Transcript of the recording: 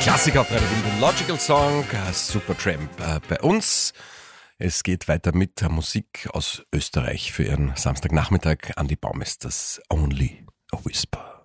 Klassiker auf Radio Wien, Logical Song, Supertramp bei uns. Es geht weiter mit der Musik aus Österreich für Ihren Samstagnachmittag. Andi Baumesters Only a Whisper.